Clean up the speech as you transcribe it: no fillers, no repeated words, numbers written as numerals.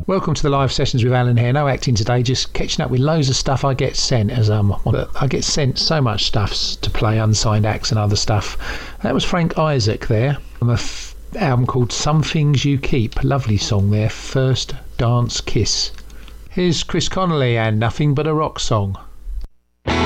Welcome to the live sessions with Alan here. No acting today, just catching up with loads of stuff I get sent I get sent so much stuff to play, unsigned acts and other stuff. That was Frank Isaac there from a album called Some Things You Keep. Lovely song there, First Dance Kiss. Here's Chris Connolly and Nothing But a Rock Song.